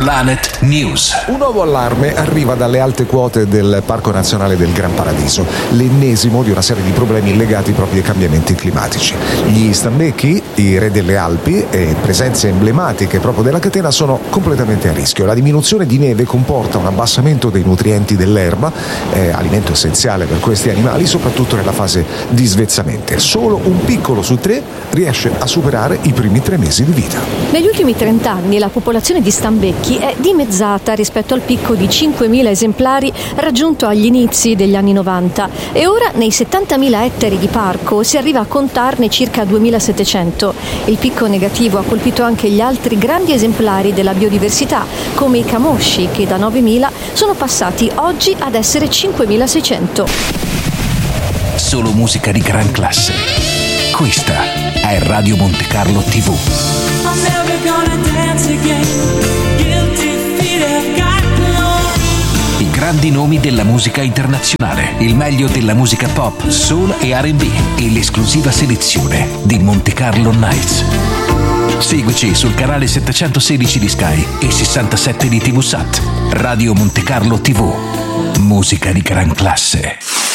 Planet News. Un nuovo allarme arriva dalle alte quote del Parco Nazionale del Gran Paradiso, l'ennesimo di una serie di problemi legati proprio ai cambiamenti climatici. Gli stambecchi, i re delle Alpi e presenze emblematiche proprio della catena sono completamente a rischio. La diminuzione di neve comporta un abbassamento dei nutrienti dell'erba, alimento essenziale per questi animali, soprattutto nella fase di svezzamento. Solo un piccolo su 3 riesce a superare i primi 3 mesi di vita. Negli ultimi 30 anni la popolazione di stambecchi è dimezzata rispetto al picco di 5.000 esemplari raggiunto agli inizi degli anni 90 e ora nei 70.000 ettari di parco si arriva a contarne circa 2.700. Il picco negativo ha colpito anche gli altri grandi esemplari della biodiversità, come i camosci, che da 9.000 sono passati oggi ad essere 5.600. Solo musica di gran classe. Questa è Radio Monte Carlo TV. I grandi nomi della musica internazionale, il meglio della musica pop, soul e R&B e l'esclusiva selezione di Monte Carlo Nights. Seguici sul canale 716 di Sky e 67 di TV Sat. Radio Monte Carlo TV. Musica di gran classe.